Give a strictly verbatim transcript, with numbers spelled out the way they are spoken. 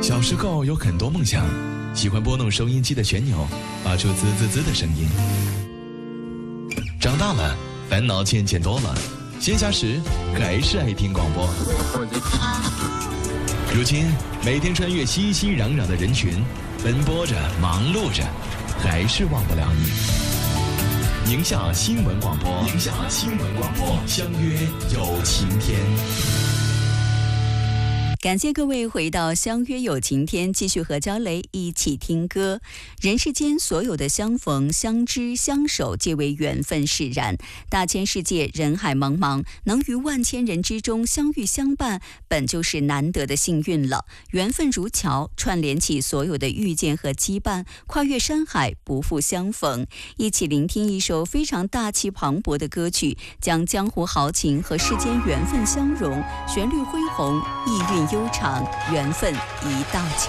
小时候有很多梦想，喜欢拨弄收音机的旋钮，发出滋滋滋的声音。长大了，烦恼渐渐多了，闲暇时还是爱听广播。如今每天穿越熙熙攘攘的人群，奔波着，忙碌着，还是忘不了你。宁夏新闻广播，宁夏新闻广播，相约有晴天。 感谢各位回到相约有晴天，继续和焦雷一起听歌。人世间所有的相逢、相知、相守，皆为缘分使然。大千世界，人海茫茫，能于万千人之中相遇相伴，本就是难得的幸运了。缘分如桥，串联起所有的遇见和羁绊，跨越山海，不负相逢。一起聆听一首非常大气磅礴的歌曲，将江湖豪情和世间缘分相融，旋律恢宏，意蕴悠长，缘分一道桥。